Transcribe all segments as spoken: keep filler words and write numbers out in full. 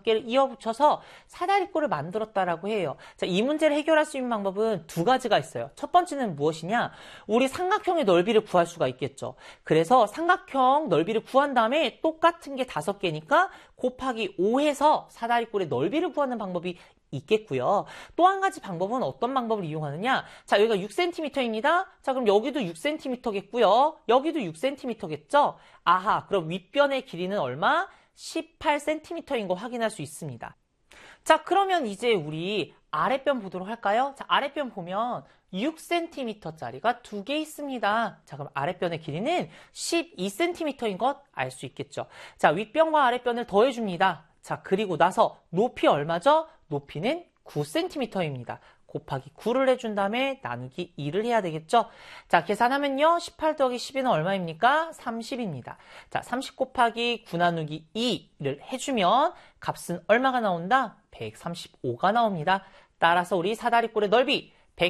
개를 이어붙여서 사다리꼴을 만들었다라고 해요. 자, 이 문제를 해결할 수 있는 방법은 두 가지가 있어요. 첫 번째는 무엇이냐? 우리 삼각형의 넓이를 구할 수가 있겠죠. 그래서 삼각형 넓이를 구한 다음에 똑같은 게 다섯 개니까 곱하기 오 해서 사다리꼴의 넓이를 구하는 방법이 있겠고요. 또 한 가지 방법은 어떤 방법을 이용하느냐? 자, 여기가 육 센티미터입니다. 자, 그럼 여기도 육 센티미터겠고요. 여기도 육 센티미터겠죠? 아하, 그럼 윗변의 길이는 얼마? 십팔 센티미터인 거 확인할 수 있습니다. 자, 그러면 이제 우리 아랫변 보도록 할까요? 자, 아랫변 보면 육 센티미터짜리가 두 개 있습니다. 자, 그럼 아랫변의 길이는 십이 센티미터인 것 알 수 있겠죠. 자, 윗변과 아랫변을 더해줍니다. 자, 그리고 나서 높이 얼마죠? 높이는 구 센티미터입니다. 곱하기 구를 해준 다음에 나누기 이를 해야 되겠죠? 자, 계산하면요. 십팔 더하기 십이는 얼마입니까? 삼십입니다. 자, 삼십 곱하기 구 나누기 이를 해주면 값은 얼마가 나온다? 백삼십오가 나옵니다. 따라서 우리 사다리꼴의 넓이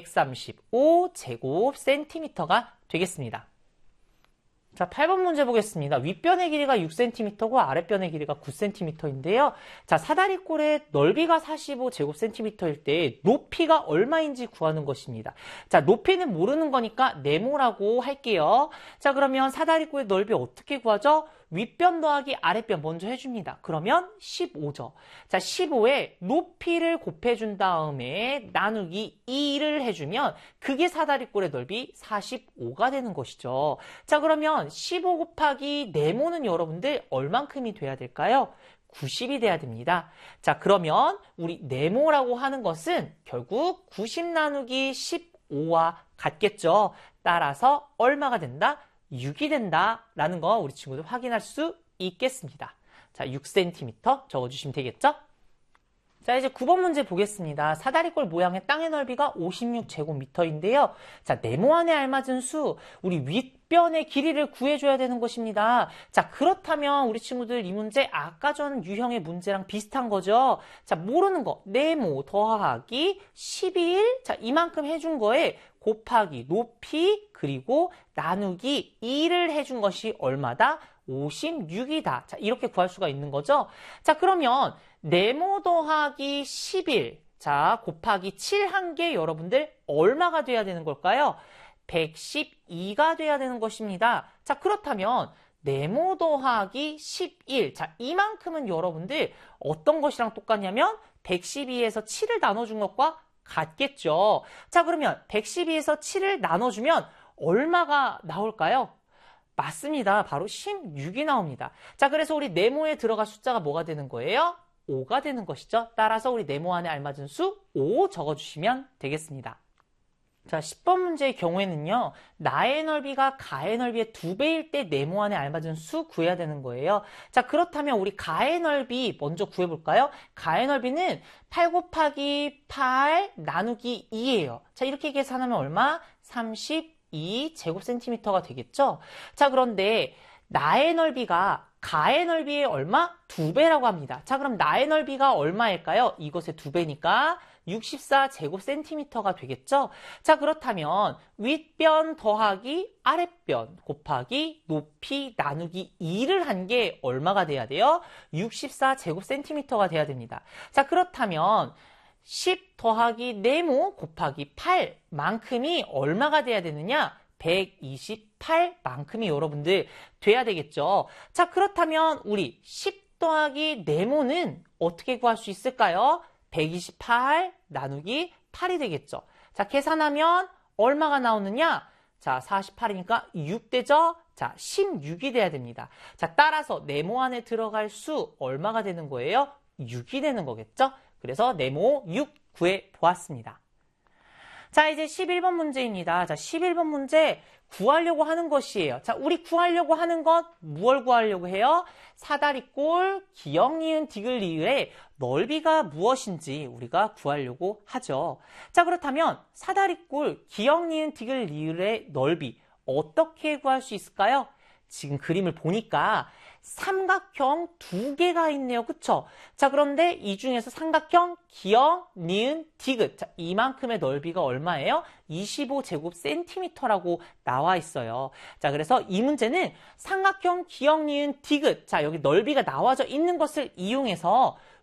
백삼십오 제곱 센티미터가 되겠습니다. 자, 팔 번 문제 보겠습니다. 윗변의 길이가 육 센티미터고 아랫변의 길이가 구 센티미터인데요. 자, 사다리꼴의 넓이가 사십오 제곱 센티미터일 때 높이가 얼마인지 구하는 것입니다. 자, 높이는 모르는 거니까 네모라고 할게요. 자, 그러면 사다리꼴의 넓이 어떻게 구하죠? 윗변 더하기 아랫변 먼저 해줍니다. 그러면 십오죠. 자, 십오에 높이를 곱해준 다음에 나누기 이를 해주면 그게 사다리꼴의 넓이 사십오가 되는 것이죠. 자, 그러면 십오 곱하기 네모는 여러분들 얼만큼이 돼야 될까요? 구십이 돼야 됩니다. 자, 그러면 우리 네모라고 하는 것은 결국 구십 나누기 십오와 같겠죠. 따라서 얼마가 된다? 육이 된다라는 거 우리 친구들 확인할 수 있겠습니다. 자, 육 센티미터 적어주시면 되겠죠? 자, 이제 구 번 문제 보겠습니다. 사다리꼴 모양의 땅의 넓이가 오십육 제곱미터인데요. 자, 네모안에 알맞은 수, 우리 윗변의 길이를 구해줘야 되는 것입니다. 자, 그렇다면 우리 친구들 이 문제 아까 전 유형의 문제랑 비슷한 거죠. 자, 모르는 거, 네모 더하기 십일, 자, 이만큼 해준 거에 곱하기 높이 그리고 나누기 이를 해준 것이 얼마다? 오십육이다. 자, 이렇게 구할 수가 있는 거죠. 자, 그러면 네모 더하기 십일, 자, 곱하기 칠 한 개 여러분들 얼마가 돼야 되는 걸까요? 백십이가 돼야 되는 것입니다. 자, 그렇다면 네모 더하기 십일, 자, 이만큼은 여러분들 어떤 것이랑 똑같냐면 백십이에서 칠을 나눠준 것과 같겠죠. 자, 그러면 백십이에서 칠을 나눠주면 얼마가 나올까요? 맞습니다. 바로 십육이 나옵니다. 자, 그래서 우리 네모에 들어갈 숫자가 뭐가 되는 거예요? 오가 되는 것이죠. 따라서 우리 네모 안에 알맞은 수 오 적어주시면 되겠습니다. 자, 십 번 문제의 경우에는요. 나의 넓이가 가의 넓이의 두 배일 때 네모 안에 알맞은 수 구해야 되는 거예요. 자, 그렇다면 우리 가의 넓이 먼저 구해볼까요? 가의 넓이는 팔 곱하기 팔 나누기 이예요. 자, 이렇게 계산하면 얼마? 삼십이 제곱센티미터가 되겠죠? 자, 그런데 나의 넓이가 가의 넓이의 얼마? 두 배라고 합니다. 자, 그럼 나의 넓이가 얼마일까요? 이것의 두 배니까 육십사 제곱센티미터가 되겠죠? 자, 그렇다면 윗변 더하기 아랫변 곱하기 높이 나누기 이를 한 게 얼마가 돼야 돼요? 육십사 제곱센티미터가 돼야 됩니다. 자, 그렇다면 십 더하기 네모 곱하기 팔만큼이 얼마가 돼야 되느냐? 백이십팔만큼이 여러분들 돼야 되겠죠. 자, 그렇다면 우리 십 더하기 네모는 어떻게 구할 수 있을까요? 백이십팔 나누기 팔이 되겠죠. 자, 계산하면 얼마가 나오느냐? 자, 사십팔이니까 육 되죠? 자, 십육이 돼야 됩니다. 자, 따라서 네모 안에 들어갈 수 얼마가 되는 거예요? 육이 되는 거겠죠? 그래서 네모 육 구해 보았습니다. 자, 이제 십일 번 문제입니다. 자, 십일 번 문제 구하려고 하는 것이에요. 자, 우리 구하려고 하는 것, 무엇을 구하려고 해요? 사다리꼴, 기역, 니은, 디귿, 리을의 넓이가 무엇인지 우리가 구하려고 하죠. 자, 그렇다면 사다리꼴, 기역, 니은, 디귿, 리을의 넓이 어떻게 구할 수 있을까요? 지금 그림을 보니까 삼각형 두 개가 있네요. 그쵸? 자, 그런데 이 중에서 삼각형 기역, 니은, 디귿. 자, 이만큼의 넓이가 얼마예요? 이십오 제곱센티미터라고 나와 있어요. 자, 그래서 이 문제는 삼각형 기역, 니은, 디귿. 자, 여기 넓이가 나와져 있는 것을 이용해서